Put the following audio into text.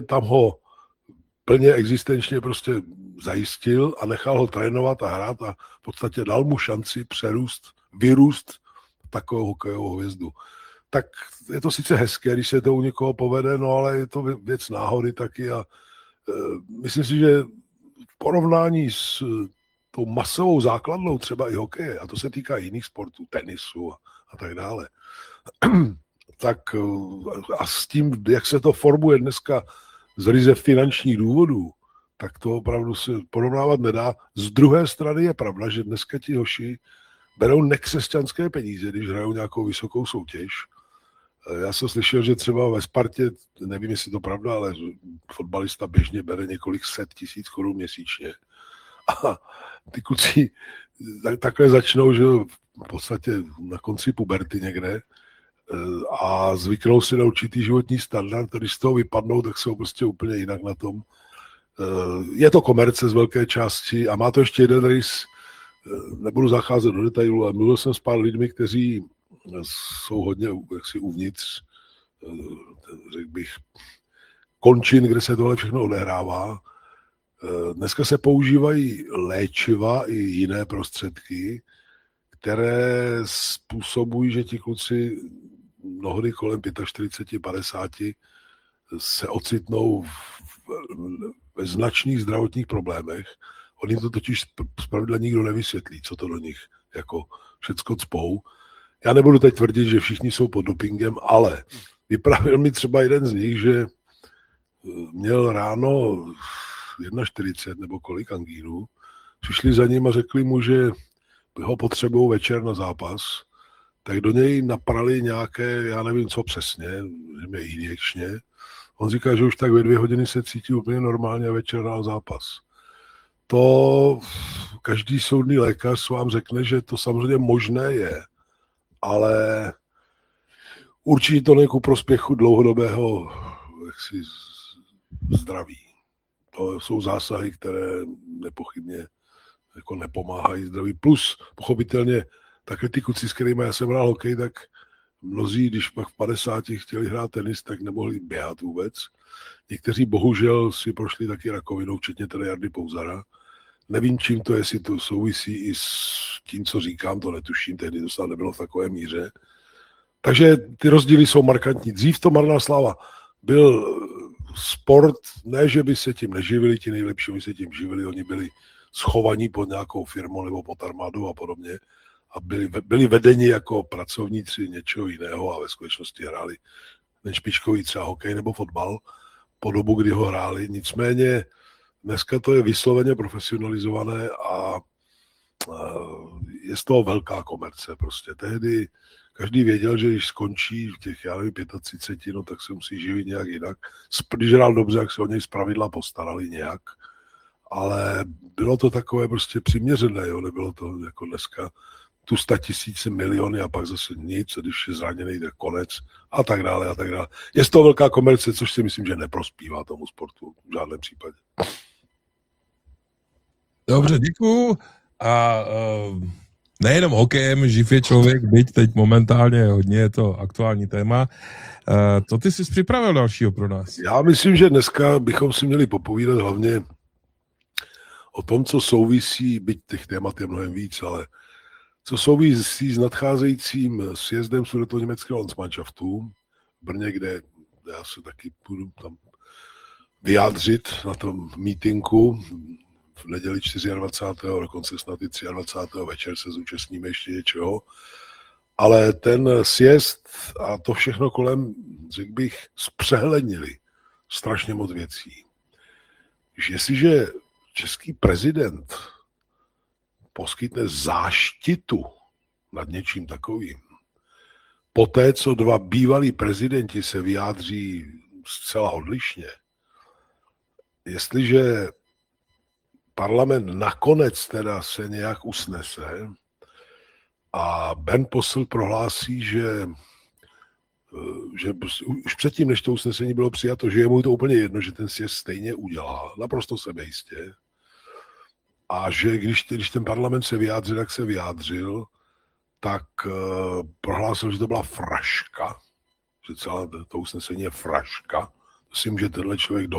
tam ho plně existenčně prostě zajistil a nechal ho trénovat a hrát a v podstatě dal mu šanci vyrůst takovou hokejovou hvězdu. Tak je to sice hezké, když se to u někoho povede, no ale je to věc náhody taky a myslím si, že v porovnání s tou masovou základnou třeba i hokeje, a to se týká jiných sportů, tenisu a tak dále, tak a s tím, jak se to formuje dneska z ryze finančních důvodů, tak to opravdu se porovnávat nedá. Z druhé strany je pravda, že dneska ti hoši berou nekřesťanské peníze, když hrajou nějakou vysokou soutěž. Já jsem slyšel, že třeba ve Spartě, nevím, jestli to pravda, ale fotbalista běžně bere několik set tisíc korun měsíčně. A ty kluci takhle začnou, že v podstatě na konci puberty někde a zvyknou si na určitý životní standard, když z toho vypadnou, tak jsou prostě úplně jinak na tom. Je to komerce z velké části a má to ještě jeden rys, nebudu zacházet do detailů, ale mluvil jsem s pár lidmi, kteří jsou hodně jaksi uvnitř, řekl bych, končin, kde se tohle všechno odehrává. Dneska se používají léčiva i jiné prostředky, které způsobují, že ti kluci mnohdy kolem 45, 50 se ocitnou ve značných zdravotních problémech. Oni to totiž zpravidla nikdo nevysvětlí, co to do nich jako všecko cpou. Já nebudu teď tvrdit, že všichni jsou pod dopingem, ale vyprávěl mi třeba jeden z nich, že měl ráno 41 nebo kolik angínů. Přišli za ním a řekli mu, že ho potřebují večer na zápas, tak do něj naprali nějaké, já nevím co přesně, že injekčně. On říká, že už tak ve 2 hodiny se cítí úplně normálně a večer na zápas. To každý soudný lékař vám řekne, že to samozřejmě možné je, ale určitě to není ku prospěchu dlouhodobého jaksi zdraví. To jsou zásahy, které nepochybně jako nepomáhají zdraví. Plus, pochopitelně, takhle ty kluci, s kterými já jsem hrál hokej, tak mnozí, když pak v 50 chtěli hrát tenis, tak nemohli běhat vůbec. Někteří bohužel si prošli taky rakovinou, včetně teda Jardy Pouzara. Nevím, čím to je, jestli to souvisí i s tím, co říkám, to netuším, tehdy to snad nebylo v takové míře. Takže ty rozdíly jsou markantní. Dřív to marná sláva byl sport, ne, že by se tím neživili, ti nejlepší by se tím živili, oni byli schovaní pod nějakou firmou nebo pod armádou a podobně a byli vedeni jako pracovníci něčeho jiného a ve skutečnosti hráli ten špičkový třeba hokej nebo fotbal po dobu, kdy ho hráli. Nicméně dneska to je vysloveně profesionalizované a je z toho velká komerce prostě. Tehdy každý věděl, že když skončí v těch, já nevím, 35, no, tak se musí živit nějak jinak. Když hrál dobře, jak se o něj zpravidla postarali nějak. Ale bylo to takové prostě přiměřené, jo? Nebylo to jako dneska tu 100 000 miliony a pak zase nic, když je zraněný, tak konec a tak dále a tak dále. Je z toho velká komerce, což si myslím, že neprospívá tomu sportu v žádném případě. Dobře, děkuju. A nejenom hokejem živ je člověk, byť teď momentálně hodně je to aktuální téma. Co ty jsi připravil dalšího pro nás? Já myslím, že dneska bychom si měli popovídat hlavně o tom, co souvisí, byť těch témat je mnohem víc, ale co souvisí s nadcházejícím sjezdem sudetoněmeckého Landsmannschaftu v Brně, kde já se taky půjdu tam vyjádřit na tom mítinku v neděli 24. dokonce snad i 23. večer se zúčastníme ještě něčeho. Ale ten sjezd a to všechno kolem, řekl bych, zpřehlednili strašně moc věcí. Jestliže český prezident poskytne záštitu nad něčím takovým, poté, co 2 bývalí prezidenti se vyjádří zcela odlišně, jestliže parlament nakonec teda se nějak usnese a Ben Posselt prohlásí, že už předtím, než to usnesení bylo přijato, že je mu to úplně jedno, že ten sjezd stejně udělá, naprosto sebejistě, a že když ten parlament se vyjádřil, jak se vyjádřil, tak prohlásil, že to byla fraška, že celé to usnesení je fraška. To si může tenhle člověk